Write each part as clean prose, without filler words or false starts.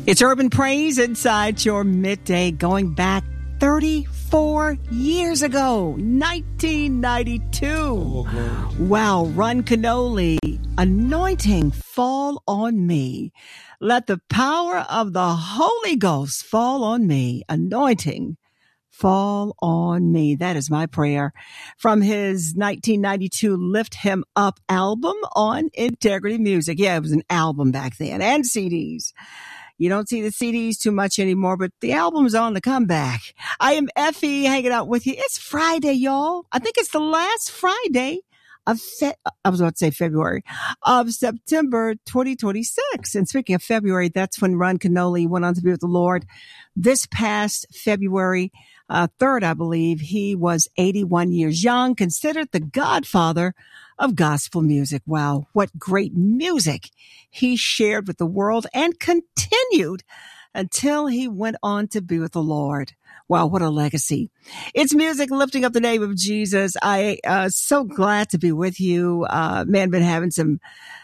It's Urban Praise inside your midday, going back 34 years ago, 1992. Wow, Run Canoli, anointing fall on me. Let the power of the Holy Ghost fall on me, anointing fall on me. That is my prayer from his 1992 Lift Him Up album on Integrity Music. Yeah, it was an album back then, and CDs. You don't see the CDs too much anymore, but the album's on the comeback. I am Effie, hanging out with you. It's Friday, y'all. I think it's the last Friday of February of September 2026. And speaking of February, that's when Run Canoli went on to be with the Lord. This past February 3rd, I believe, he was 81 years young, considered the godfather of gospel music. Wow, what great music he shared with the world and continued until he went on to be with the Lord. Wow, what a legacy. It's music lifting up the name of Jesus. I so glad to be with you. Been having some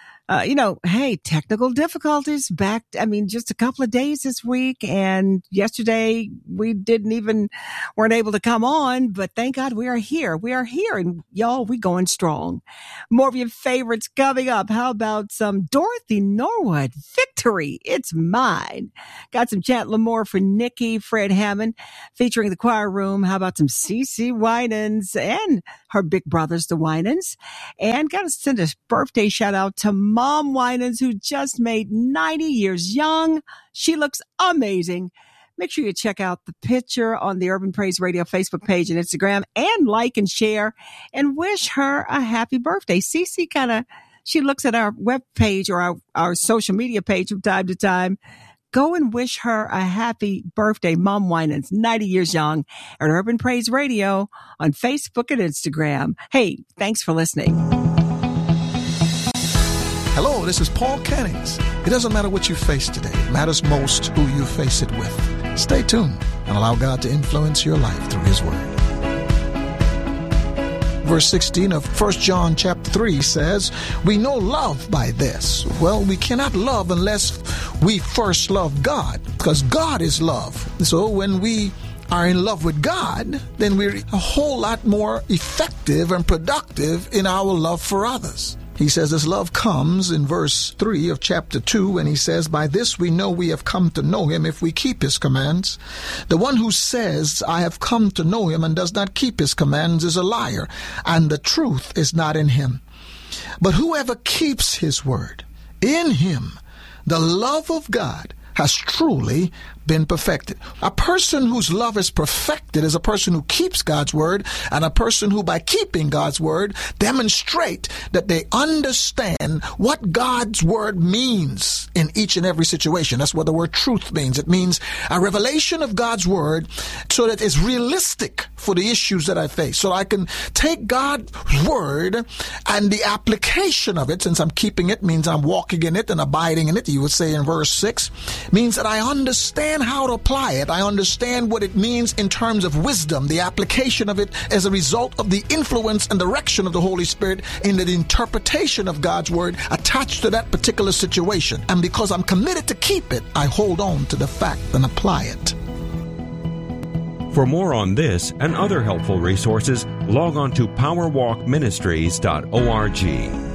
technical difficulties back. Just a couple of days this week, and yesterday we weren't able to come on, but thank God we are here. We are here, and y'all, we going strong. More of your favorites coming up. How about some Dorothy Norwood, Victory, It's Mine. Got some Chant Lamore for Nikki, Fred Hammond, featuring the Choir Room. How about some CeCe Winans and her big brothers, the Winans. And got to send a birthday shout out to Mom Winans, who just made 90 years young. She looks amazing. Make sure you check out the picture on the Urban Praise Radio Facebook page and Instagram, and like and share and wish her a happy birthday. CeCe she looks at our web page or our social media page from time to time. Go and wish her a happy birthday, Mom Winans, 90 years young, at Urban Praise Radio on Facebook and Instagram. Hey, thanks for listening. Hello, this is Paul Cannings. It doesn't matter what you face today. It matters most who you face it with. Stay tuned and allow God to influence your life through His Word. Verse 16 of 1 John chapter 3 says, we know love by this. Well, we cannot love unless we first love God, because God is love. So when we are in love with God, then we're a whole lot more effective and productive in our love for others. He says this love comes in verse 3 of chapter 2, and he says, by this we know we have come to know Him if we keep His commands. The one who says, I have come to know Him, and does not keep His commands is a liar, and the truth is not in him. But whoever keeps His word, in him the love of God has truly been perfected. A person whose love is perfected is a person who keeps God's word, and a person who, by keeping God's word, demonstrate that they understand what God's word means in each and every situation. That's what the word truth means. It means a revelation of God's word so that it's realistic for the issues that I face. So I can take God's word and the application of it, since I'm keeping it, means I'm walking in it and abiding in it. You would say in verse 6, means that I understand how to apply it. I understand what it means in terms of wisdom, the application of it as a result of the influence and direction of the Holy Spirit in the interpretation of God's word attached to that particular situation. And because I'm committed to keep it, I hold on to the fact and apply it. For more on this and other helpful resources, log on to powerwalkministries.org.